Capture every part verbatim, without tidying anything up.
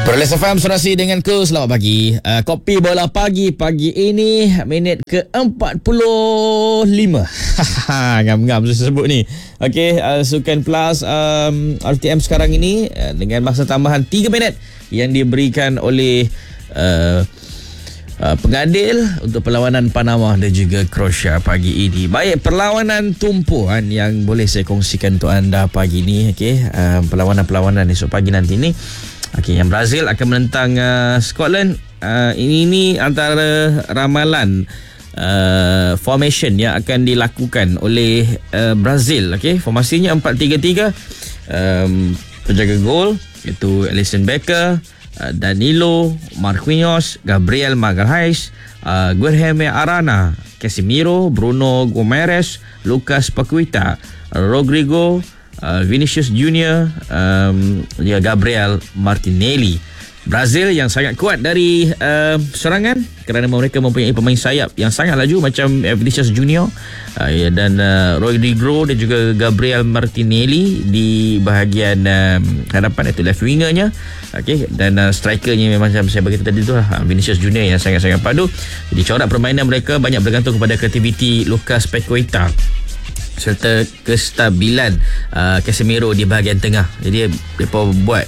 Perlis F M Serasi dengan ku. Selamat pagi. uh, Kopi Bola Pagi pagi ini minit ke empat puluh lima. Ngam-ngam saya sebut ni. Okey, uh, Sukan Plus um, R T M sekarang ini uh, dengan masa tambahan tiga minit yang diberikan oleh uh, uh, pengadil untuk perlawanan Panama dan juga Croatia pagi ini. Baik, perlawanan tumpuan yang boleh saya kongsikan untuk anda pagi ini. Okey, uh, perlawanan-perlawanan esok pagi nanti ni. Okey, yang Brazil akan menentang uh, Scotland. Uh, ini ni antara ramalan uh, formation yang akan dilakukan oleh uh, Brazil. Okey, formasinya empat tiga tiga. Um, penjaga gol iaitu Alisson Becker, uh, Danilo, Marquinhos, Gabriel Magalhaes, uh, Guilherme Arana, Casemiro, Bruno Gomes, Lucas Paqueta, Rodrigo, Uh, Vinicius Junior, um, ya Gabriel Martinelli. Brazil yang sangat kuat dari uh, serangan kerana mereka mempunyai pemain sayap yang sangat laju macam uh, Vinicius Junior uh, ya, dan uh, Rodrigo dan juga Gabriel Martinelli di bahagian uh, hadapan iaitu left wingernya. Okey, dan uh, strikernya memang macam saya beritahu tadi tu lah, Vinicius Junior yang sangat-sangat padu. Jadi corak permainan mereka banyak bergantung kepada kreativiti Lucas Paqueta serta kestabilan uh, Casemiro di bahagian tengah. Jadi mereka buat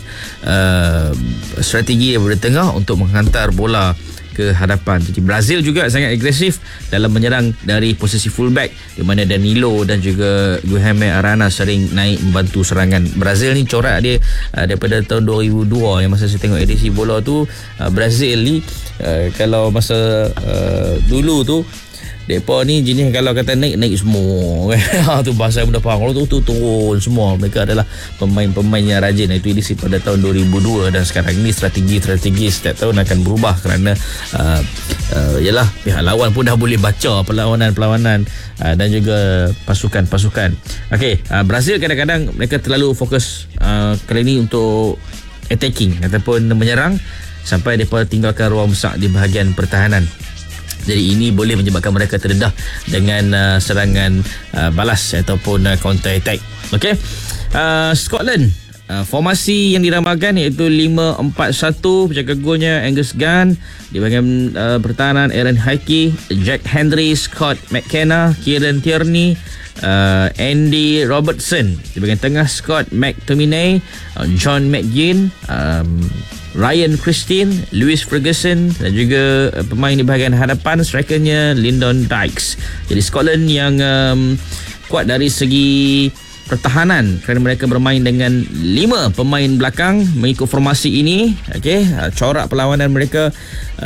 uh, strategi daripada tengah untuk menghantar bola ke hadapan. Jadi Brazil juga sangat agresif dalam menyerang dari posisi fullback, di mana Danilo dan juga Guilherme Arana sering naik membantu serangan. Brazil ni corak dia uh, daripada tahun dua ribu dua yang masa saya tengok edisi bola tu, uh, Brazil ni uh, kalau masa uh, dulu tu mereka ni jenis kalau kata naik, naik semua. Tu bahasa yang mudah faham. Kalau tu, tu turun semua. Mereka adalah pemain-pemain yang rajin. Itu edisi pada tahun dua ribu dua. Dan sekarang ni strategi-strategi setiap tahun akan berubah kerana uh, uh, yalah, pihak lawan pun dah boleh baca perlawanan-perlawanan uh, dan juga pasukan-pasukan. Okey, uh, Brazil kadang-kadang mereka terlalu fokus uh, kali ni untuk attacking ataupun menyerang sampai mereka tinggalkan ruang besar di bahagian pertahanan. Jadi ini boleh menyebabkan mereka terdedah dengan uh, serangan uh, balas ataupun uh, counter attack. Okey. Uh, Scotland, uh, formasi yang diramalkan iaitu lima empat satu. Penjaga golnya Angus Gunn. Di bahagian uh, pertahanan Aaron Hickey, Jack Hendry, Scott McKenna, Kieran Tierney, uh, Andy Robertson. Di bahagian tengah Scott McTominay, uh, John McGinn, um, Ryan Christine, Lewis Ferguson dan juga uh, pemain di bahagian hadapan strikernya Lyndon Dykes. Jadi Scotland yang um, kuat dari segi pertahanan kerana mereka bermain dengan lima pemain belakang mengikut formasi ini. Okey, uh, corak perlawanan mereka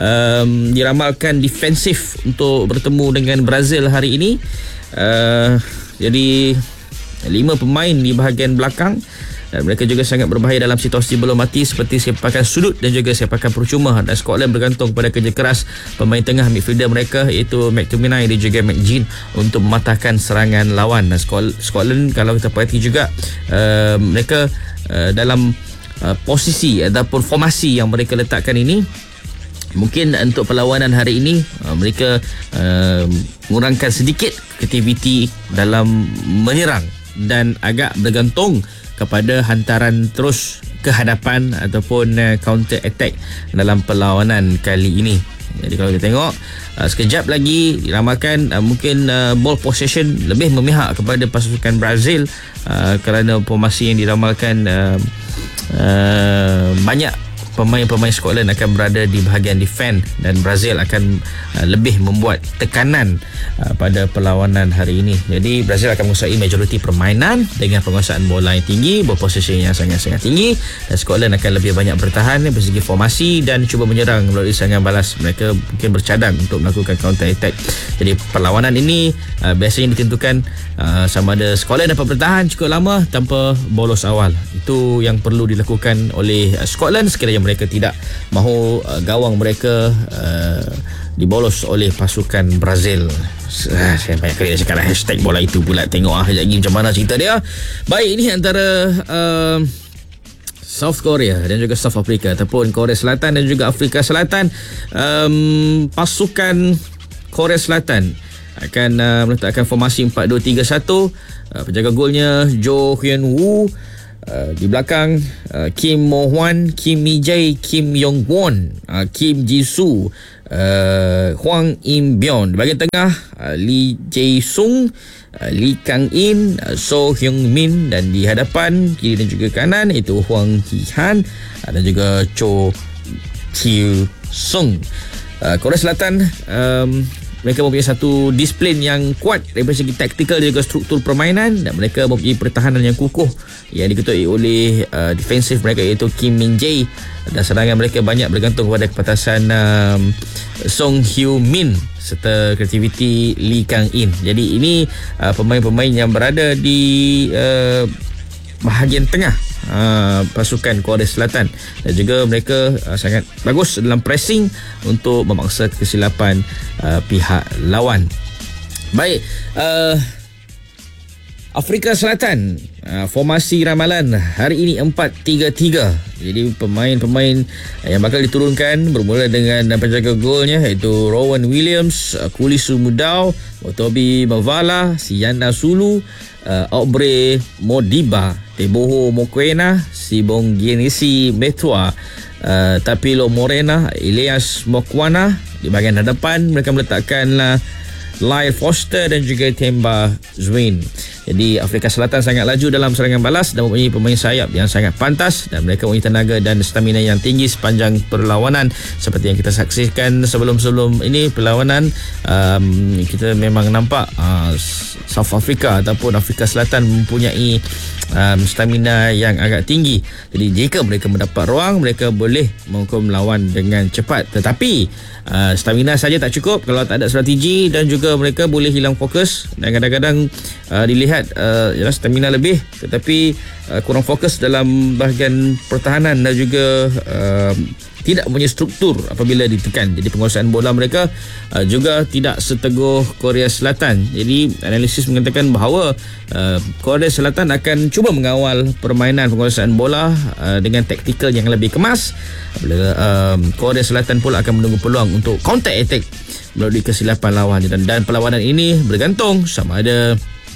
um, diramalkan defensif untuk bertemu dengan Brazil hari ini. Uh, jadi lima pemain di bahagian belakang. Dan mereka juga sangat berbahaya dalam situasi bola mati seperti sepakan sudut dan juga sepakan percuma. Dan Scotland bergantung pada kerja keras pemain tengah midfielder mereka iaitu McTominay dan juga McGinn untuk mematahkan serangan lawan. Dan Scotland kalau kita perhati juga uh, mereka uh, dalam uh, posisi ataupun formasi yang mereka letakkan ini, mungkin untuk perlawanan hari ini uh, mereka uh, mengurangkan sedikit kreativiti dalam menyerang dan agak bergantung kepada hantaran terus ke hadapan ataupun uh, counter attack dalam perlawanan kali ini. Jadi kalau kita tengok uh, sekejap lagi diramalkan uh, mungkin uh, ball possession lebih memihak kepada pasukan Brazil uh, kerana formasi yang diramalkan uh, uh, banyak pemain-pemain Scotland akan berada di bahagian defend dan Brazil akan uh, lebih membuat tekanan uh, pada perlawanan hari ini. Jadi Brazil akan menguasai majoriti permainan dengan penguasaan bola yang tinggi, ball possession yang sangat-sangat tinggi, dan Scotland akan lebih banyak bertahan dari segi formasi dan cuba menyerang melalui serangan balas. Mereka mungkin bercadang untuk melakukan counter attack. Jadi perlawanan ini uh, biasanya ditentukan uh, sama ada Scotland dapat bertahan cukup lama tanpa bolos awal. Itu yang perlu dilakukan oleh uh, Scotland sekiranya mereka tidak mahu uh, gawang mereka uh, dibolos oleh pasukan Brazil. Uh, saya banyak kali dah cakap lah hashtag bola itu pula. Tengok ah sekejap lagi macam mana cerita dia. Baik, ini antara uh, South Korea dan juga South Africa ataupun Korea Selatan dan juga Afrika Selatan. Um, pasukan Korea Selatan akan uh, meletakkan formasi empat dua tiga satu. Uh, penjaga golnya Jo Hyun Woo. Uh, di belakang uh, Kim Mo Hwan, Kim Mi Jae, Kim Yong Won, uh, Kim Ji Soo, uh, Hwang Im Byon. Di bahagian tengah uh, Lee Jae Sung, uh, Lee Kang In, uh, So Hyung Min, dan di hadapan kiri dan juga kanan itu Hwang Hee Han uh, dan juga Cho Kyu Sung. uh, Korea Selatan um, mereka mempunyai satu disiplin yang kuat dari segi taktikal dan juga struktur permainan, dan mereka mempunyai pertahanan yang kukuh yang diketuai oleh uh, defensif mereka iaitu Kim Min Jae, dan serangan mereka banyak bergantung kepada kepatasan um, Song Hyo Min serta kreativiti Lee Kang In. Jadi ini uh, pemain-pemain yang berada di uh, bahagian tengah uh, pasukan Korea Selatan, dan juga mereka uh, sangat bagus dalam pressing untuk memaksa kesilapan uh, pihak lawan. Baik, uh, Afrika Selatan, uh, formasi ramalan hari ini empat tiga tiga. Jadi pemain-pemain yang bakal diturunkan bermula dengan penjaga golnya iaitu Rowan Williams, uh, Kulisu Mudau, Motobi Mavala, Siana Sulu, uh, Aubrey Modiba, Teboho Mokoena, Sibong Genesi Metua, uh, Tapilo Morena, Elias Mokwana. Di bahagian hadapan mereka meletakkan uh, Lyle Foster dan juga Themba Zwin. Jadi Afrika Selatan sangat laju dalam serangan balas dan mempunyai pemain sayap yang sangat pantas, dan mereka mempunyai tenaga dan stamina yang tinggi sepanjang perlawanan. Seperti yang kita saksikan sebelum-sebelum ini perlawanan, um, kita memang nampak uh, South Africa ataupun Afrika Selatan mempunyai um, stamina yang agak tinggi. Jadi jika mereka mendapat ruang, mereka boleh menghukum lawan dengan cepat. Tetapi uh, stamina saja tak cukup kalau tak ada strategi, dan juga mereka boleh hilang fokus, dan kadang-kadang uh, dilihat uh, yalah, stamina lebih tetapi uh, kurang fokus dalam bahagian pertahanan, dan juga uh, tidak punya struktur apabila ditekan. Jadi penguasaan bola mereka uh, juga tidak seteguh Korea Selatan. Jadi analisis mengatakan bahawa uh, Korea Selatan akan cuba mengawal permainan penguasaan bola uh, dengan taktikal yang lebih kemas. Uh, Korea Selatan pula akan menunggu peluang untuk counter attack melalui kesilapan lawan, dan, dan perlawanan ini bergantung sama ada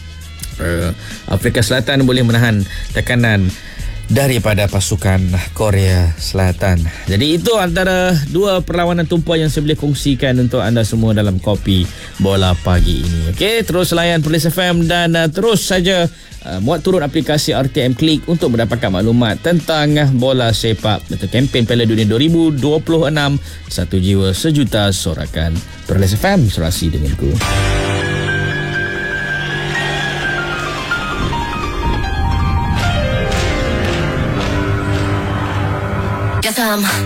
uh, Afrika Selatan boleh menahan tekanan daripada pasukan Korea Selatan. Jadi itu antara dua perlawanan tumpuan yang saya boleh kongsikan untuk anda semua dalam Kopi Bola Pagi ini. Okey, terus layan Perlis F M dan uh, terus saja uh, muat turun aplikasi R T M Click untuk mendapatkan maklumat tentang uh, bola sepak atau kempen Piala Dunia dua ribu dua puluh enam. Satu jiwa sejuta sorakan. Perlis F M, serasi denganku. Yes, I'm